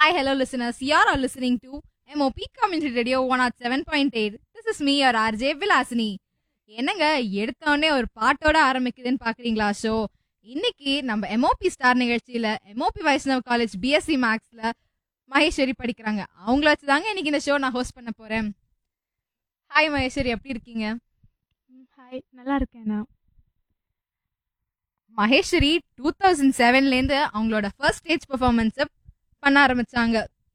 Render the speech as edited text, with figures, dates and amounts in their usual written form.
Hi, hello listeners. You are all listening to MOP Community Radio 107.8. This is me, your RJ Vilasini. என்னங்க எடுத்தோடனே ஒரு பாட்டோட ஆரம்பிக்குதுன்னு பாக்குறீங்களா show? இன்னைக்கு நம்ம எம்ஓபி ஸ்டார் நிகழ்ச்சியில எம்ஓபி வைஷ்ணவ் காலேஜ் பிஎஸ்சி மேக்ஸ்ல மகேஸ்வரி படிக்கிறாங்க. அவங்கள வச்சுதாங்க இன்னைக்கு இந்த ஷோ நான் ஹோஸ்ட் பண்ண போறேன். ஹாய் மகேஸ்வரி, எப்படி இருக்கீங்க? ஹாய், நல்லா இருக்கேன் நான். மகேஸ்வரி 2007லேருந்து அவங்களோட ஃபர்ஸ்ட் ஸ்டேஜ் பெர்ஃபார்மன்ஸை பண்ண ஆரம்பிச்சாங்க.